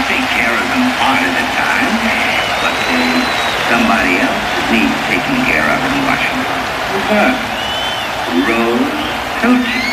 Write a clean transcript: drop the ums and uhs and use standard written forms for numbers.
take care of them part of the time, but somebody else needs taking care of in Washington. Who's that? Rose Hilton.